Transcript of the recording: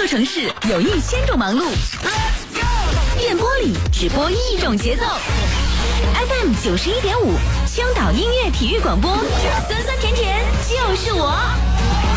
城市有1000种忙碌，电波里只播一种节奏。FM 91.5，青岛音乐体育广播，酸酸甜甜就是我。